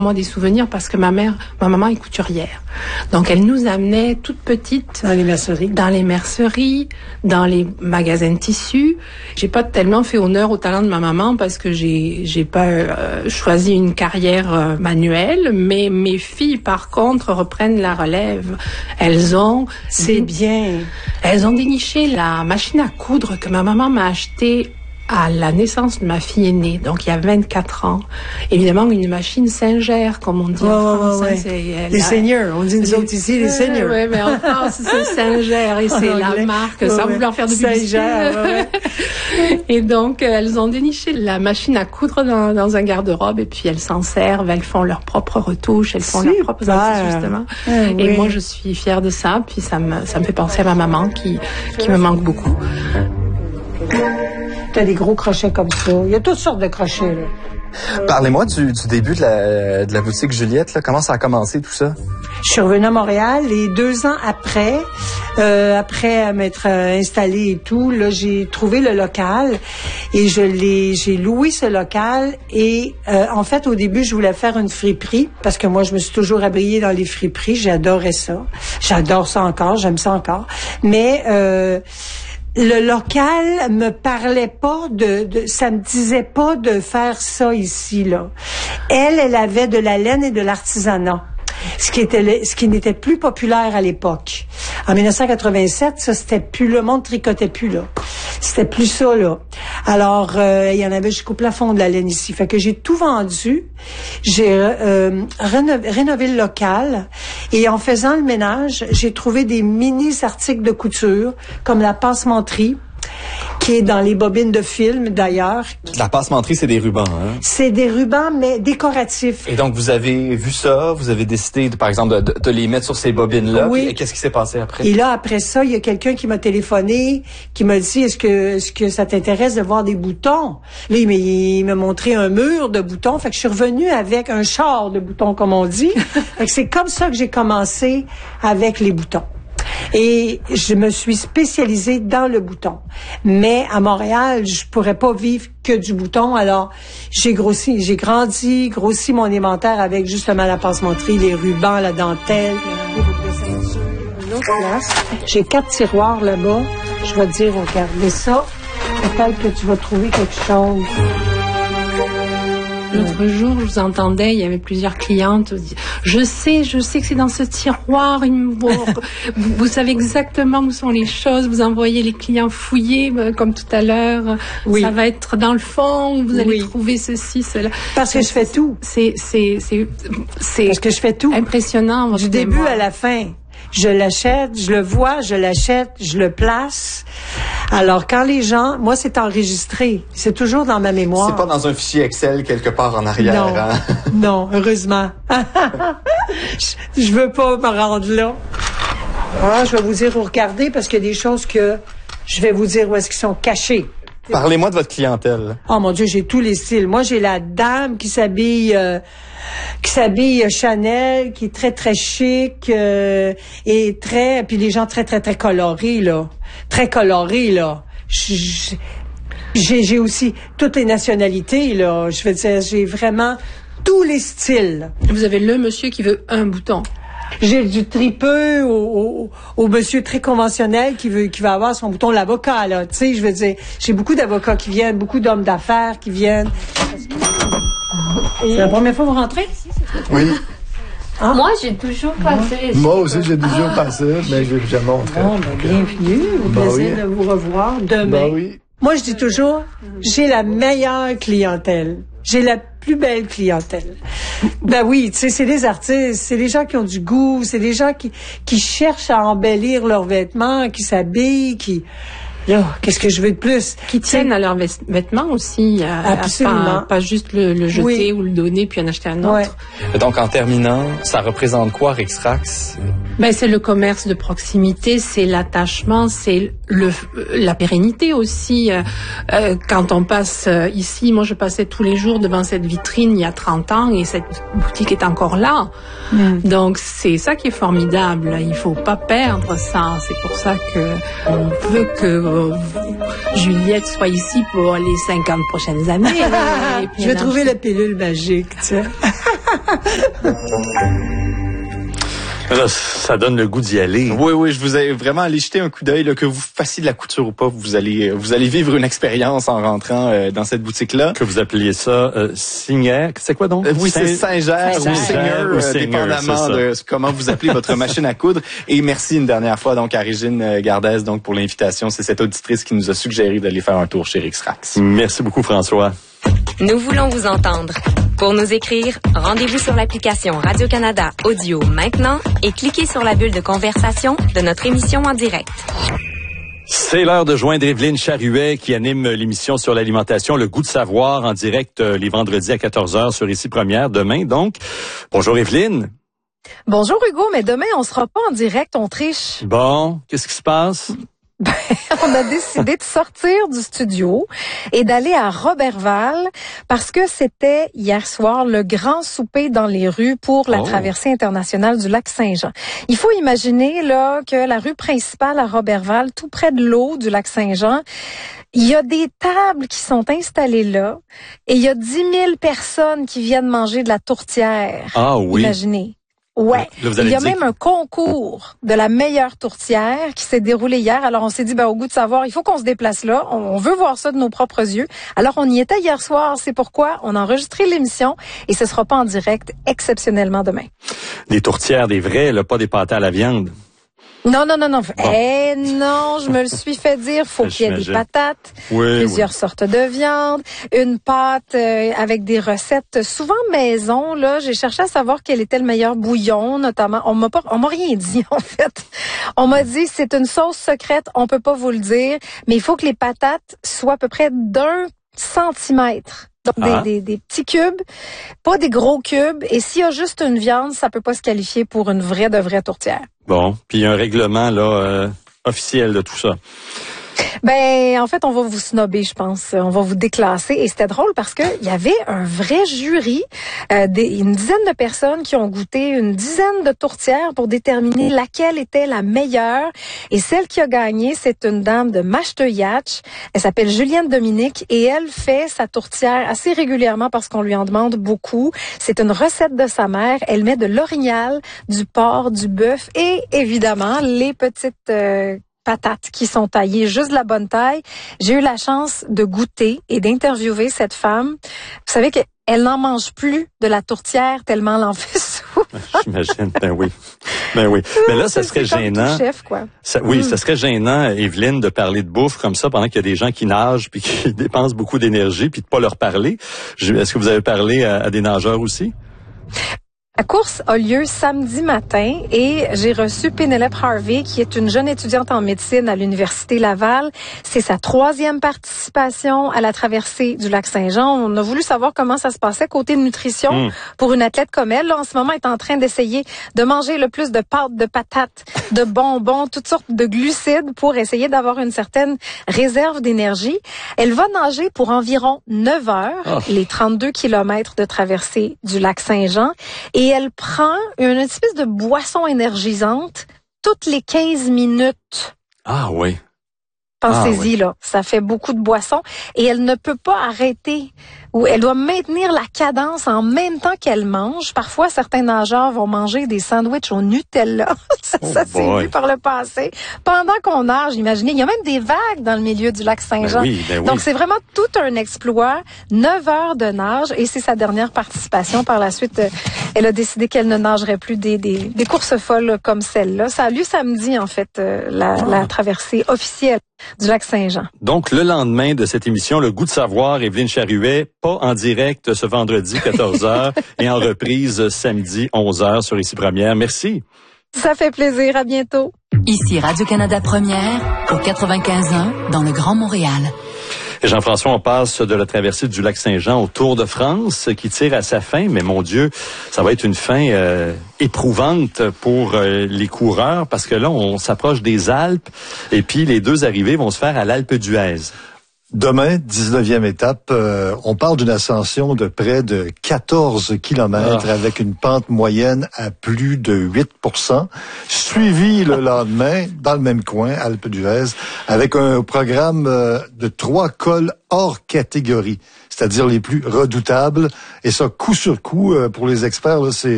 Moi, des souvenirs parce que ma maman est couturière. Donc, elle nous amenait toutes petites dans les merceries, dans les magasins de tissus. J'ai pas tellement fait honneur au talent de ma maman parce que j'ai pas choisi une carrière manuelle, mais mes filles, par contre, reprennent la relève. Elles ont déniché la machine à coudre que ma maman m'a achetée à la naissance de ma fille aînée, donc il y a 24 ans. Évidemment, une machine Singer, comme on dit en France. Les seigneurs, on dit nous autres ici, les seigneurs. Oui, mais en France, c'est Singer et c'est la marque, sans vouloir faire de publicité. Et donc, elles ont déniché la machine à coudre dans un garde-robe et puis elles s'en servent, elles font leurs propres retouches, elles font leurs propres ajustements. Et moi, je suis fière de ça, puis ça me fait penser à ma maman qui me manque beaucoup. T'as des gros crochets comme ça. Il y a toutes sortes de crochets, là. Parlez-moi du début de la boutique Juliette, là. Comment ça a commencé, tout ça? Je suis revenue à Montréal et 2 ans après m'être installée et tout, là, j'ai trouvé le local et j'ai loué ce local et en fait, au début, je voulais faire une friperie parce que moi, je me suis toujours habillée dans les friperies. J'adorais ça. J'adore ça encore. J'aime ça encore. Mais le local me parlait pas ça me disait pas de faire ça ici, là. Elle avait de la laine et de l'artisanat. Ce qui n'était plus populaire à l'époque. En 1987, ça, c'était plus, le monde tricotait plus, là. C'était plus ça, là. Alors, il y en avait jusqu'au plafond de la laine ici. Fait que j'ai tout vendu. J'ai rénové le local. Et en faisant le ménage, j'ai trouvé des mini-articles de couture, comme la passementerie, qui est dans les bobines de film, d'ailleurs. La passementerie, c'est des rubans, hein? C'est des rubans, mais décoratifs. Et donc, vous avez vu ça, vous avez décidé, par exemple, de les mettre sur ces bobines-là. Oui. Et qu'est-ce qui s'est passé après? Et là, après ça, il y a quelqu'un qui m'a téléphoné, qui m'a dit, est-ce que ça t'intéresse de voir des boutons? Là, il m'a montré un mur de boutons. Fait que je suis revenue avec un char de boutons, comme on dit. Fait que c'est comme ça que j'ai commencé avec les boutons. Et je me suis spécialisée dans le bouton. Mais à Montréal, je pourrais pas vivre que du bouton. Alors, j'ai grossi mon inventaire avec justement la passementerie, les rubans, la dentelle, les boucles de ceinture, une autre place. J'ai 4 tiroirs là-bas. Je vais te dire, regardez ça. Peut-être que tu vas trouver quelque chose. L'autre jour, je vous entendais, il y avait plusieurs clientes. Je sais que c'est dans ce tiroir. Vous savez exactement où sont les choses. Vous envoyez les clients fouiller, comme tout à l'heure. Oui. Ça va être dans le fond. Vous allez trouver ceci, cela. Parce que je fais tout. Parce que je fais tout. Impressionnant. Du début à la fin. Je l'achète, je le vois, je l'achète, je le place. Alors, quand les gens... Moi, c'est enregistré. C'est toujours dans ma mémoire. C'est pas dans un fichier Excel quelque part en arrière. Non, hein? Non, heureusement. Je veux pas me rendre là. Ah, je vais vous dire où regarder parce qu'il y a des choses que je vais vous dire où est-ce qu'ils sont cachés. Parlez-moi de votre clientèle. Oh mon Dieu, j'ai tous les styles. Moi, j'ai la dame qui s'habille Chanel, qui est très très chic et puis les gens très très très colorés là, très colorés là. J'ai aussi toutes les nationalités là. Je veux dire, j'ai vraiment tous les styles. Vous avez le monsieur qui veut un bouton. J'ai du tripeux au monsieur très conventionnel qui va avoir son bouton, l'avocat, là. Tu sais, je veux dire, j'ai beaucoup d'avocats qui viennent, beaucoup d'hommes d'affaires qui viennent. C'est la première fois que vous rentrez? Oui. Ah. Moi, j'ai toujours passé. Moi aussi, j'ai toujours passé, mais je l'ai jamais montré. Bon, bienvenue. Au plaisir de vous revoir demain. Oui. Moi, je dis toujours, j'ai la meilleure clientèle. J'ai la plus belle clientèle. Ben oui, tu sais, c'est des artistes, c'est des gens qui ont du goût, c'est des gens qui cherchent à embellir leurs vêtements, qui s'habillent, qui... Là, qu'est-ce que je veux de plus? Qui tiennent à leurs vêtements aussi. Absolument. Pas juste le jeter ou le donner puis en acheter un autre. Ouais. Donc, en terminant, ça représente quoi, Rixtrax? Ben, c'est le commerce de proximité, c'est l'attachement, c'est la pérennité aussi. Quand on passe ici, moi je passais tous les jours devant cette vitrine il y a 30 ans et cette boutique est encore là. Donc c'est ça qui est formidable. Il faut pas perdre ça. C'est pour ça que on veut que Juliette soit ici pour les 50 prochaines années. Je vais trouver la pilule magique, tu sais. Là, ça donne le goût d'y aller. Oui, je vous ai vraiment allé jeter un coup d'œil, là, que vous fassiez de la couture ou pas, vous allez vivre une expérience en rentrant dans cette boutique-là. Que vous appeliez ça Singer, c'est quoi donc? Oui, c'est Singer ou Singer, dépendamment de comment vous appelez votre machine à coudre. Et merci une dernière fois donc à Régine Gardez donc pour l'invitation. C'est cette auditrice qui nous a suggéré d'aller faire un tour chez Rixrax. Merci beaucoup François. Nous voulons vous entendre. Pour nous écrire, rendez-vous sur l'application Radio-Canada Audio maintenant et cliquez sur la bulle de conversation de notre émission en direct. C'est l'heure de joindre Évelyne Charuet qui anime l'émission sur l'alimentation Le Goût de savoir en direct les vendredis à 14h sur Ici Première, demain donc. Bonjour Évelyne. Bonjour Hugo, mais demain on sera pas en direct, on triche. Bon, qu'est-ce qui se passe? On a décidé de sortir du studio et d'aller à Roberval parce que c'était hier soir le grand souper dans les rues pour la traversée internationale du lac Saint-Jean. Il faut imaginer là que la rue principale à Roberval, tout près de l'eau du lac Saint-Jean, il y a des tables qui sont installées là et il y a 10 000 personnes qui viennent manger de la tourtière. Ah oui. Imaginez. Ouais. Là, il y a même un concours de la meilleure tourtière qui s'est déroulé hier. Alors, on s'est dit, au goût de savoir, il faut qu'on se déplace là. On veut voir ça de nos propres yeux. Alors, on y était hier soir. C'est pourquoi on a enregistré l'émission et ce sera pas en direct, exceptionnellement demain. Des tourtières, des vraies, là, pas des pâtés à la viande. Non. Bon. Non, je me le suis fait dire. Faut qu'il y ait des patates, plusieurs sortes de viande, une pâte avec des recettes souvent maison. Là, j'ai cherché à savoir quel était le meilleur bouillon, notamment. On m'a rien dit en fait. On m'a dit c'est une sauce secrète, on peut pas vous le dire, mais il faut que les patates soient à peu près d'1 centimètre. Donc des petits cubes, pas des gros cubes. Et s'il y a juste une viande, ça peut pas se qualifier pour une vraie tourtière. Bon, puis il y a un règlement là officiel de tout ça. En fait, on va vous snobber, je pense. On va vous déclasser. Et c'était drôle parce que il y avait un vrai jury, une dizaine de personnes qui ont goûté une dizaine de tourtières pour déterminer laquelle était la meilleure. Et celle qui a gagné, c'est une dame de Mashteuiatch. Elle s'appelle Julienne Dominique et elle fait sa tourtière assez régulièrement parce qu'on lui en demande beaucoup. C'est une recette de sa mère. Elle met de l'orignal, du porc, du bœuf et évidemment les petites patates qui sont taillées juste de la bonne taille. J'ai eu la chance de goûter et d'interviewer cette femme. Vous savez qu'elle n'en mange plus de la tourtière tellement elle en fait souvent. J'imagine, ben oui. Mais là, ça serait gênant. Chef, quoi. Ça serait gênant, Évelyne, de parler de bouffe comme ça pendant qu'il y a des gens qui nagent puis qui dépensent beaucoup d'énergie puis de pas leur parler. Est-ce que vous avez parlé à des nageurs aussi? La course a lieu samedi matin et j'ai reçu Penelope Harvey, qui est une jeune étudiante en médecine à l'Université Laval. C'est sa 3e participation à la traversée du lac Saint-Jean. On a voulu savoir comment ça se passait côté nutrition pour une athlète comme elle. Là, en ce moment, elle est en train d'essayer de manger le plus de pâtes, de patates, de bonbons, toutes sortes de glucides pour essayer d'avoir une certaine réserve d'énergie. Elle va nager pour environ 9 heures, les 32 kilomètres de traversée du lac Saint-Jean. Et elle prend une espèce de boisson énergisante toutes les 15 minutes. Ah oui. Pensez-y, là. Ça fait beaucoup de boissons. Et elle ne peut pas arrêter. Ou elle doit maintenir la cadence en même temps qu'elle mange. Parfois, certains nageurs vont manger des sandwichs au Nutella. ça s'est vu par le passé. Pendant qu'on nage, imaginez, il y a même des vagues dans le milieu du lac Saint-Jean. Ben oui. Donc, c'est vraiment tout un exploit. 9 heures de nage et c'est sa dernière participation. Par la suite, elle a décidé qu'elle ne nagerait plus des courses folles comme celle-là. Ça a lieu samedi, en fait, la traversée officielle du lac Saint-Jean. Donc, le lendemain de cette émission, Le Goût de savoir, Évelyne Charuet, pas en direct ce vendredi 14h et en reprise samedi 11h sur Ici Première. Merci. Ça fait plaisir. À bientôt. Ici Radio-Canada Première, au 95.1 dans le Grand Montréal. Et Jean-François, on passe de la traversée du lac Saint-Jean au Tour de France qui tire à sa fin. Mais mon Dieu, ça va être une fin éprouvante pour les coureurs parce que là, on s'approche des Alpes et puis les 2 arrivées vont se faire à l'Alpe d'Huez. Demain, 19e étape, on parle d'une ascension de près de 14 kilomètres avec une pente moyenne à plus de 8%, suivi le lendemain, dans le même coin, Alpe d'Huez, avec un programme de 3 cols hors catégorie, c'est-à-dire les plus redoutables. Et ça, coup sur coup, pour les experts, là, c'est